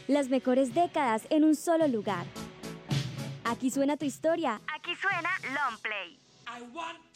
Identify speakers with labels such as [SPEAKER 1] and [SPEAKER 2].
[SPEAKER 1] Las mejores décadas en un solo lugar. Aquí suena tu historia.
[SPEAKER 2] Aquí suena Long Play.
[SPEAKER 3] I want